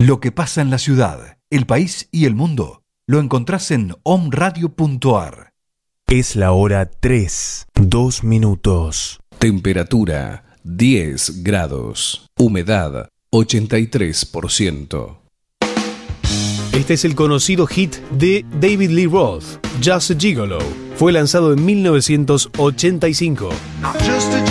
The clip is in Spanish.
Lo que pasa en la ciudad, el país y el mundo lo encontrás en omradio.ar. Es la hora 3, 2 minutos. Temperatura 10 grados. Humedad 83%. Este es el conocido hit de David Lee Roth, Just a Gigolo. Fue lanzado en 1985. Just a